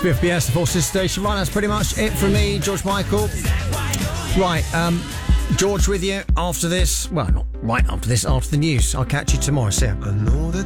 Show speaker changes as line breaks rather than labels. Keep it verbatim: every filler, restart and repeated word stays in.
Spiff B S, the Forces Station. Right, that's pretty much it from me, George Michael. Right, um, George with you after this. Well, not right after this, after the news. I'll catch you tomorrow. See ya. I know that